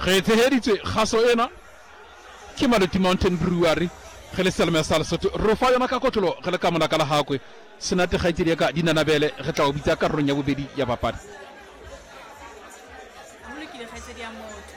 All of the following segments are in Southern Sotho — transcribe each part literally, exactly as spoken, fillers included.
Re tsheheditswe kgaso ena ke Maluti Mountain Brewery ge le selemo sa Lesotho ro fa yona ka kotlolo ge le ka mona ka la hakwe senate kgaitsedi ya ka dinanabele ge tla o bitsa ka rong ya bobedi ya bapadi Amulekile kgaitsedi ya motho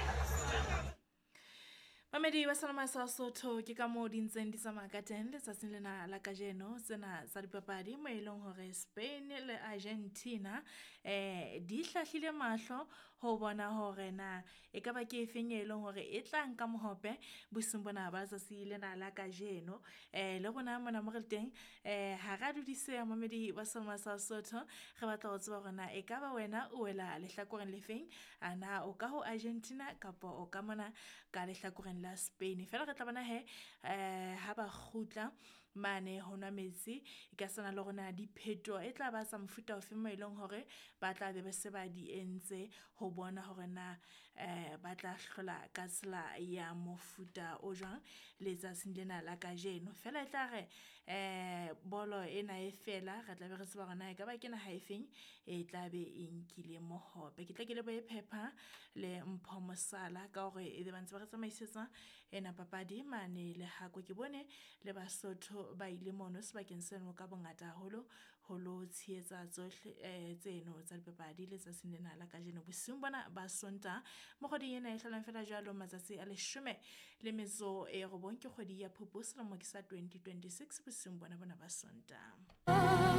Mamedi wa salama sa Sotho ke ka mo dintseng di tsamaya ka teng letsatsing lena la kajeno tsena tsa dipapadi mo e leng hore Spain le Argentina eh di hlahlile mahlo ho bona hore na e ka ba ke efeng e leng hore e tla nka mohope boseng bona ba tsatsi lena la kajeno eh le bona mona mo re teng eh ha ra dudise Mamedi wa salama sa Sotho re batla go tseba hore na e ka ba wena o wela lehlakoreng le feng ana o ka ho Argentina kapo o ka mona ka lehlakoreng la Spain fela re tla bona he eh ha ba khutla mane hona metsi e ka sana le rona dipheto e tla ba sa mfuta o fe mo e leng hore ba tla be se ba di entse ho bona hore na eh ba tla hlola ka tsela ya mofuta o jwang letsatsing lena la kajeno fela e tla re eh bolo ena e fela re tla be re tseba rona e ka ba ke na ha efeng e tla be e nkile mohope ke tla ke le boe phepha le mpho mosala ka hore e be bantse ba re tsamaisetsa ena papadi mane le hako ke bone le Basotho ba ile mono sebakeng seno ka bongata haholo ho lo tsheetsa tsohle eh tseno tsa dipapadi le tsa sinena la kajeno boseng bona ba Sonta mo kgoding ena e hlolang fela jalo matsatsi a leshome le metso e robong ke kgwedi ya Phupu selemo ke sa twenty twenty-six boseng bona bona ba Sonta.